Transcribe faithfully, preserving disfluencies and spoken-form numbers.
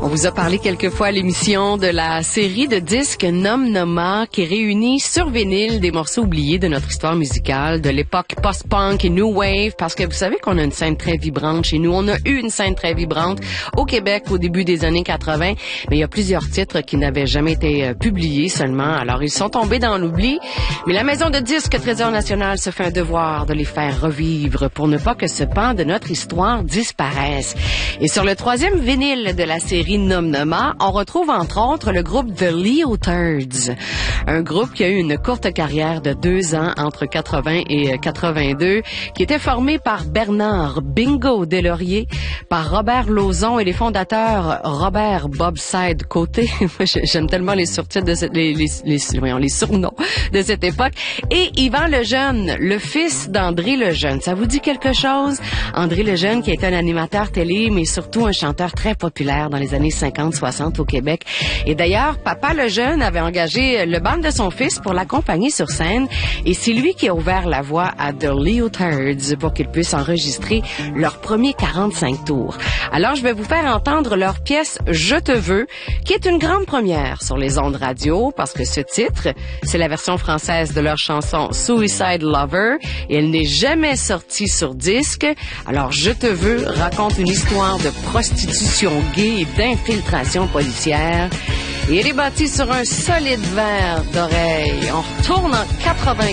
On vous a parlé quelquefois à l'émission de la série de disques Nom Noma qui réunit sur vinyle des morceaux oubliés de notre histoire musicale, de l'époque post-punk et new wave, parce que vous savez qu'on a une scène très vibrante chez nous. On a eu une scène très vibrante au Québec au début des années quatre-vingt, mais il y a plusieurs titres qui n'avaient jamais été euh, publiés seulement. Alors, ils sont tombés dans l'oubli, mais la maison de disques Trésor National se fait un devoir de les faire revivre pour ne pas que ce pan de notre histoire disparaisse. Et sur le troisième vinyle de la série Nom Noma, on retrouve entre autres le groupe The Leotards, un groupe qui a eu une courte carrière de deux ans entre quatre-vingts et quatre-vingt-deux, qui était formé par Bernard Bingo Deslauriers, par Robert Lauzon et les fondateurs Robert Bobside Côté. J'aime tellement les surtitres de cette, les, les, les, voyons, les surnoms de cette époque. Et Yvan Lejeune, le fils d'André Lejeune. Ça vous dit quelque chose? André Lejeune qui était un animateur télé, mais surtout un chanteur très populaire dans les années cinquante soixante au Québec. Et d'ailleurs, Papa Lejeune avait engagé le band de son fils pour l'accompagner sur scène. Et c'est lui qui a ouvert la voie à The Leotards pour qu'ils puissent enregistrer leur premier quarante-cinq tours. Alors, je vais vous faire entendre leur pièce « Je te veux », qui est une grande première sur les ondes radio, parce que ce titre, c'est la version française de leur chanson « Suicide Lover », et elle n'est jamais sortie sur disque. Alors, « Je te veux » raconte une histoire de prostitution gay et d'infiltration policière. Et elle est bâtie sur un solide verre d'oreille. On retourne en quatre-vingt-quatre.